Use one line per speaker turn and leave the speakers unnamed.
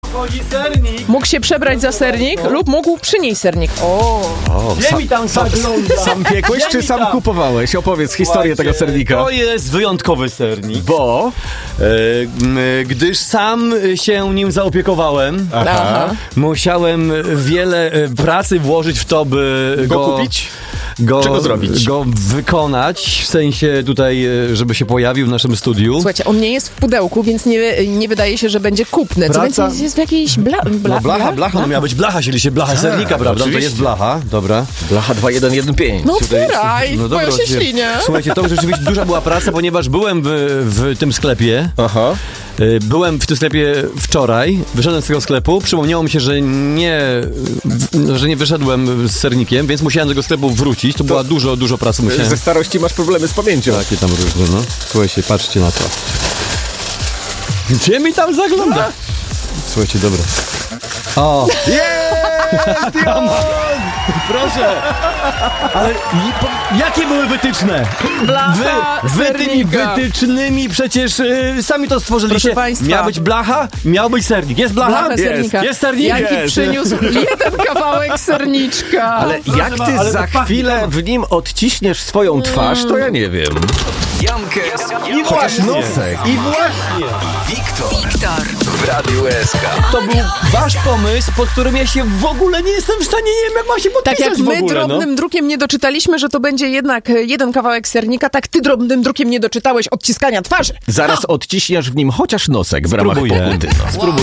Wchodzi sernik.
Mógł się przebrać za sernik lub mógł przynieść sernik.
Gdzie mi tam zagląda?
Sam piekłeś czy sam kupowałeś? Opowiedz historię tego sernika.
To jest wyjątkowy sernik.
Bo?
Gdyż sam się nim zaopiekowałem.
Aha.
Musiałem wiele pracy włożyć w to, by
Go kupić? Czego zrobić?
Go wykonać, w sensie tutaj, żeby się pojawił w naszym studiu.
Słuchajcie, on nie jest w pudełku, więc nie wydaje się, że będzie kupny. Co
Praca-
więcej, jest w jakiejś
Blacha, no miała być blacha, chcieliście blacha sernika, prawda? To
oczywiście.
jest blacha, dobra.
Blacha 2115.
No otwieraj,
No
boją się
otwieram.
ślinie.
Słuchajcie, to rzeczywiście duża była praca, ponieważ byłem w tym sklepie.
Aha.
Byłem w tym sklepie wczoraj, wyszedłem z tego sklepu, przypomniało mi się, że nie wyszedłem z sernikiem, więc musiałem do tego sklepu wrócić. To była dużo pracy.
Ze starości masz problemy z pamięcią.
Takie tam różne, no. Słuchajcie, patrzcie na to. Gdzie mi tam zagląda? Słuchajcie, dobra. O!
Jest!
Proszę! Ale jakie były wytyczne?
Blacha
Wy tymi
sernika.
wytycznymi przecież sami to stworzyliście.
Proszę państwa.
Miała być blacha, miał być sernik. Jest blacha?
Blacha
Jest.
sernika.
Jest sernik?
Jaki
Jest.
przyniósł jeden kawałek serniczka.
Ale jak ty
ale
za
pachnie
chwilę w nim odciśniesz swoją twarz, to ja nie wiem.
I właśnie.
nosek.
I właśnie.
Wiktor.
W Radiu SK.
To był wasz pomysł, pod którym ja się w ogóle nie jestem w stanie, nie wiem jak mam się podpisać
Tak jak
w
my
ogóle,
drobnym drukiem nie doczytaliśmy, że to będzie jednak jeden kawałek sernika, tak ty drobnym drukiem nie doczytałeś odciskania twarzy.
Zaraz odciśniesz w nim chociaż nosek w ramach
Spróbuję.
pokuty. No.
Spróbuję.